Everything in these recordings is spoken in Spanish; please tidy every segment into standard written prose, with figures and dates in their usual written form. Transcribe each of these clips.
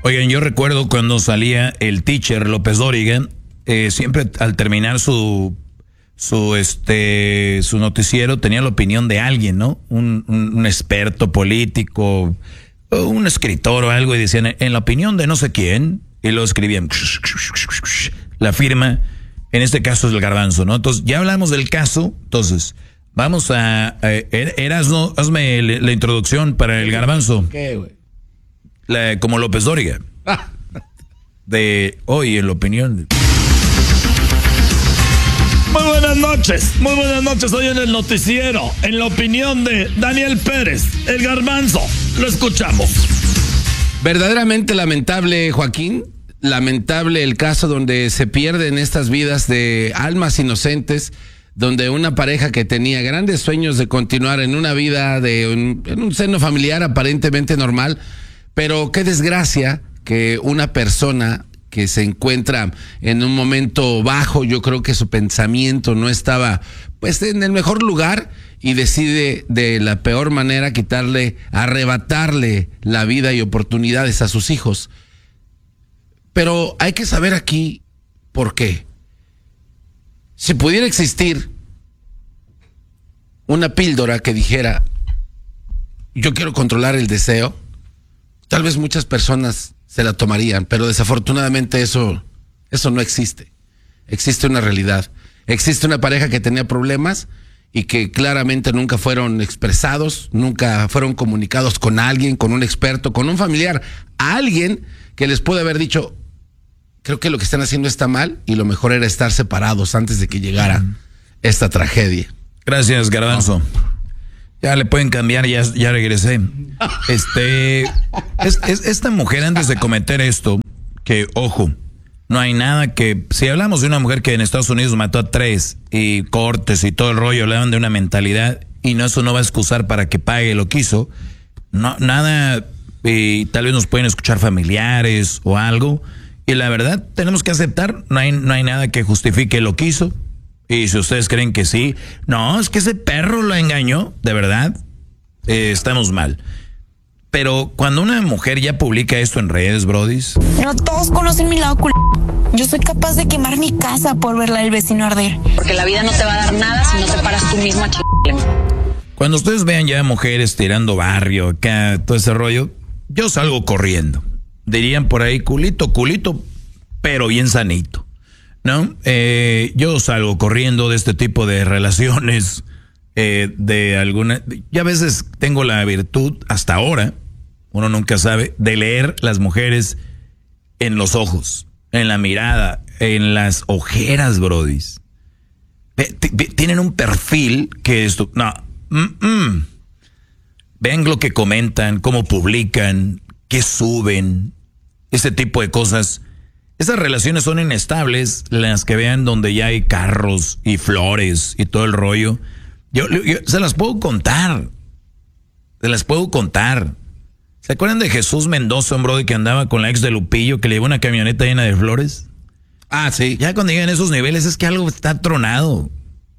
Oigan, yo recuerdo cuando salía el teacher López Dóriga, siempre al terminar su noticiero tenía la opinión de alguien, ¿no? Un experto político, un escritor o algo, y decían, en la opinión de no sé quién, y lo escribían, la firma, en este caso es el Garbanzo, ¿no? Entonces, ya hablamos del caso, entonces, vamos a Erasno, hazme la introducción para el Garbanzo. ¿Qué, güey? Como López Dóriga. De hoy, en la opinión. Muy buenas noches, hoy en el noticiero, en la opinión de Daniel Pérez, el Garbanzo, lo escuchamos. Verdaderamente lamentable, Joaquín, lamentable el caso donde se pierden estas vidas de almas inocentes, donde una pareja que tenía grandes sueños de continuar en una vida en un seno familiar aparentemente normal, pero qué desgracia que una persona que se encuentra en un momento bajo, yo creo que su pensamiento no estaba pues en el mejor lugar y decide de la peor manera arrebatarle la vida y oportunidades a sus hijos. Pero hay que saber aquí por qué. Si pudiera existir una píldora que dijera, yo quiero controlar el deseo, tal vez muchas personas se la tomarían, pero desafortunadamente eso no existe. Existe una realidad. Existe una pareja que tenía problemas y que claramente nunca fueron expresados, nunca fueron comunicados con alguien, con un experto, con un familiar, a alguien que les puede haber dicho, creo que lo que están haciendo está mal y lo mejor era estar separados antes de que llegara esta tragedia. Gracias, Garbanzo. Ya le pueden cambiar, ya regresé. Esta mujer, antes de cometer esto, que ojo, no hay nada que, si hablamos de una mujer que en Estados Unidos mató a 3 y cortes y todo el rollo, hablaban de una mentalidad y eso no va a excusar para que pague lo que hizo. No, nada, y tal vez nos pueden escuchar familiares o algo. Y la verdad, tenemos que aceptar, no hay nada que justifique lo que hizo. Y si ustedes creen que sí, no, es que ese perro lo engañó, de verdad, estamos mal. Pero cuando una mujer ya publica esto en redes, brodis. No todos conocen mi lado Yo soy capaz de quemar mi casa por verla del vecino arder. Porque la vida no te va a dar nada si no te paras tú mismo a Cuando ustedes vean ya mujeres tirando barrio, acá, todo ese rollo, yo salgo corriendo. Dirían por ahí, culito, pero bien sanito. ¿No? Yo salgo corriendo de este tipo de relaciones, yo a veces tengo la virtud, hasta ahora, uno nunca sabe, de leer las mujeres en los ojos, en la mirada, en las ojeras, brodis. Tienen un perfil que esto, no, Ven lo que comentan, cómo publican, qué suben, ese tipo de cosas. Esas relaciones son inestables, las que vean donde ya hay carros y flores y todo el rollo. Yo se las puedo contar. ¿Se acuerdan de Jesús Mendoza, un brody que andaba con la ex de Lupillo, que le llevó una camioneta llena de flores? Ah, sí. Ya cuando llegan a esos niveles es que algo está tronado.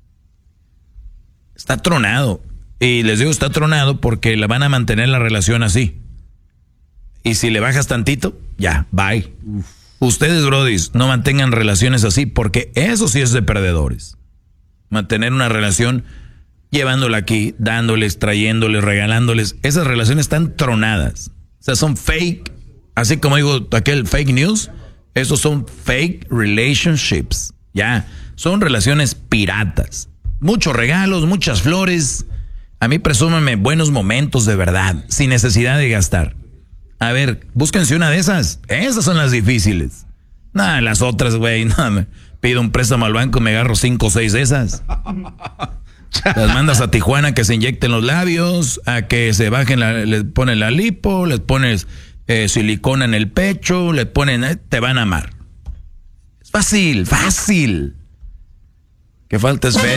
Está tronado. Y les digo está tronado porque la van a mantener la relación así. Y si le bajas tantito, ya, bye. Ustedes, brodis, no mantengan relaciones así, porque eso sí es de perdedores. Mantener una relación llevándola aquí, dándoles, trayéndoles, regalándoles. Esas relaciones están tronadas. O sea, son fake. Así como digo aquel fake news, esos son fake relationships. Ya, son relaciones piratas. Muchos regalos, muchas flores. A mí presúmanme buenos momentos de verdad, sin necesidad de gastar. A ver, búsquense una de esas. Esas son las difíciles. Nada, las otras, güey. No, me pido un préstamo al banco, me agarro 5 o 6 de esas. Las mandas a Tijuana que se inyecten los labios, a que se bajen, les ponen la lipo, les pones silicona en el pecho, les ponen, te van a amar. Es fácil. Que falta es fe.